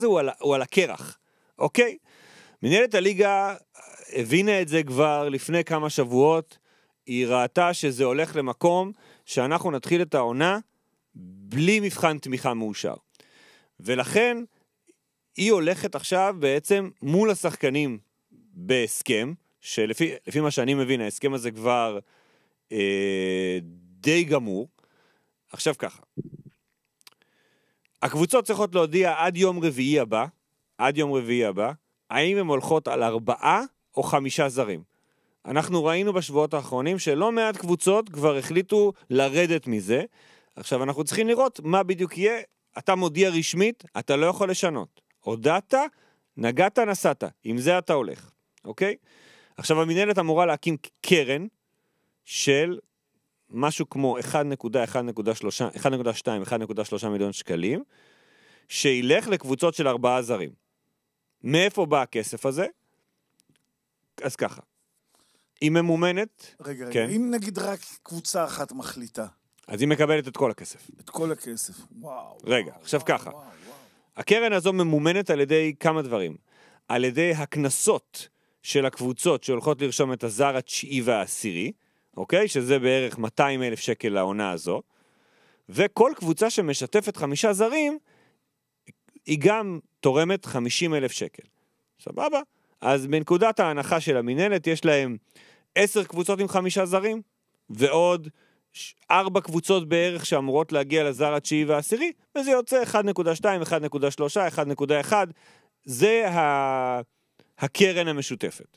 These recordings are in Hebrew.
הוא על הקרח, אוקיי? מנהלת הליגה הבינה את זה כבר לפני כמה שבועות, היא ראתה שזה הולך למקום שאנחנו נתחיל את העונה בלי מבחן תמיכה מאושר. ולכן היא הולכת עכשיו בעצם מול השחקנים בהסכם, שלפי מה שאני מבין, ההסכם הזה כבר די גמור. עכשיו ככה, הקבוצות צריכות להודיע עד יום רביעי הבא, האם הן הולכות על 4 או 5 זרים. אנחנו ראינו בשבועות האחרונים שלא מעט קבוצות כבר החליטו לרדת מזה. עכשיו אנחנו צריכים לראות מה בדיוק יהיה. אתה מודיע רשמית, אתה לא יכול לשנות. הודעת, נגעת, נסעת. עם זה אתה הולך. אוקיי? עכשיו המנהלת אמורה להקים קרן של משהו כמו 1.3 מיליון שקלים, שילך לקבוצות של 4 זרים. מאיפה בא הכסף הזה? אז ככה. היא ממומנת. רגע, כן. אם נגיד רק קבוצה אחת מחליטה. אז היא מקבלת את כל הכסף. את כל הכסף. וואו. רגע, וואו, עכשיו וואו, ככה. וואו, וואו. הקרן הזו ממומנת על ידי כמה דברים. על ידי הכנסות של הקבוצות שהולכות לרשום את הזר התשיעי והעשירי, אוקיי? שזה בערך 200,000 שקל לעונה הזו. וכל קבוצה שמשתפת 5 זרים, היא גם תורמת 50,000 שקל. סבבה? אז בנקודת ההנחה של המנהלת יש להם 10 קבוצות עם 5 זרים, ועוד 4 קבוצות בערך שאמורות להגיע לזר התשיעי והעשירי, וזה יוצא 1.2, 1.3, 1.1, זה הקרן המשותפת.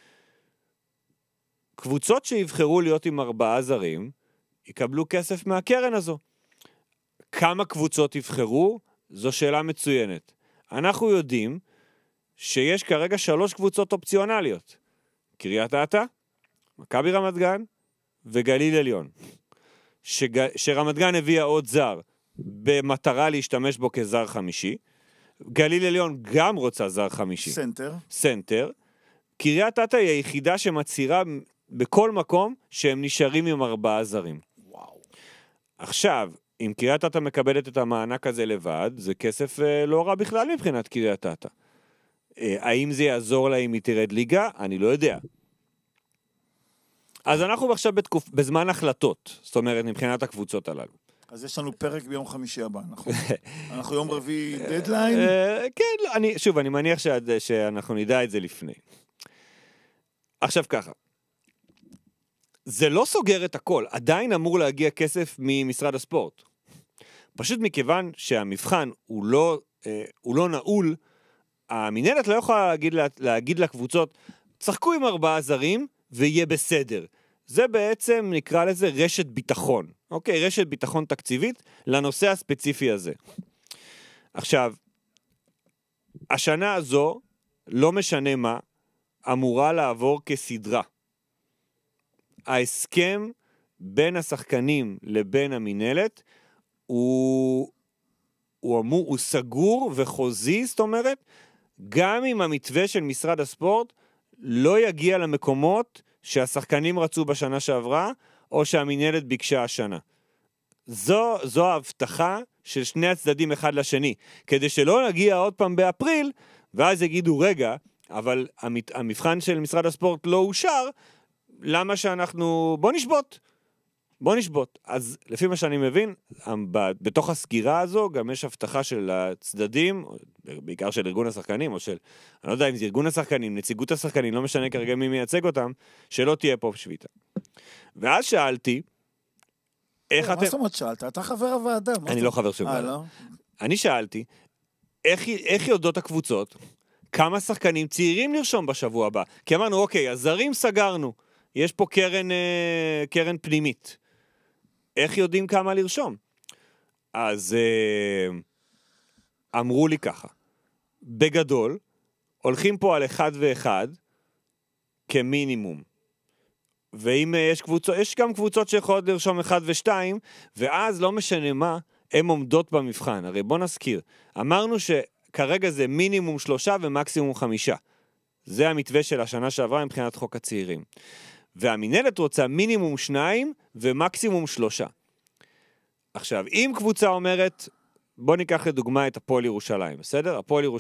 קבוצות שיבחרו להיות עם 4 זרים, יקבלו כסף מהקרן הזו. כמה קבוצות יבחרו? זו שאלה מצוינת. אנחנו יודעים שיש כרגע 3 קבוצות אופציונליות. קריית אתא, מכבי רמת גן וגליל עליון. שרמת גן הביאה עוד זר במטרה להשתמש בו כזר חמישי. גליל עליון גם רוצה זר חמישי. סנטר. קריית אתא היא היחידה שמצהירה בכל מקום שהם נשארים עם 4 זרים. וואו. עכשיו, אם קריית אתא מקבלת את המענק הזה לבד, זה כסף לא רע בכלל מבחינת קריית אתא. האם זה יעזור לה אם היא תרד ליגה? אני לא יודע. אז אנחנו עכשיו בזמן החלטות, זאת אומרת, מבחינת הקבוצות הללו. אז יש לנו פרק ביום חמישי הבא, אנחנו יום רביעי דדליין? כן, אני מניח שאנחנו נדע את זה לפני. עכשיו ככה, זה לא סוגר את הכל, עדיין אמור להגיע כסף ממשרד הספורט. פשוט מכיוון שהמבחן הוא לא נעול, המנהלת לא יכולה להגיד לקבוצות, צחקו עם 4 זרים ויהיה בסדר. זה בעצם נקרא לזה רשת ביטחון. אוקיי, רשת ביטחון תקציבית לנושא הספציפי הזה. עכשיו, השנה הזו, לא משנה מה, אמורה לעבור כסדרה. ההסכם בין השחקנים לבין המנהלת הוא סגור וחוזי, זאת אומרת, גם אם המתווה של משרד הספורט לא יגיע למקומות שהשחקנים רצו בשנה שעברה, או שהמנהלת ביקשה השנה. זו ההבטחה של שני הצדדים אחד לשני, כדי שלא נגיע עוד פעם באפריל, ואז יגידו, רגע, אבל המבחן של משרד הספורט לא אושר, למה שאנחנו, בוא נשבות. אז לפי מה שאני מבין, בתוך הסגירה הזו גם יש הבטחה של הצדדים, בעיקר של ארגון השחקנים, או של, אני לא יודע אם זה ארגון השחקנים, נציגות השחקנים, לא משנה כרגע מי מייצג אותם, שלא תהיה פה שביתה. ואז שאלתי, איך אתם... מה זאת אומרת שאלת? אתה חבר הוועדה. אני לא חבר של ועדה. לא? אני שאלתי, איך יודעות הקבוצות, כמה שחקנים צעירים לרשום בשבוע הבא? כי אמרנו, אוקיי, הזרים סגרנו, יש פה קרן פנימית. איך יודעים כמה לרשום? אז אמרו לי ככה, בגדול, הולכים פה על 1 ו1 כמינימום. ואם יש גם קבוצות שיכולות לרשום 1 ו2, ואז לא משנה מה, הן עומדות במבחן. הרי בוא נזכיר, אמרנו שכרגע זה מינימום 3 ומקסימום 5. זה המתווה של השנה שעברה מבחינת חוק הצעירים. והמנהלת רוצה מינימום 2 ומקסימום 3. עכשיו, אם קבוצה אומרת, בוא ניקח לדוגמה את הפועל ירושלים, בסדר? הפועל ירושלים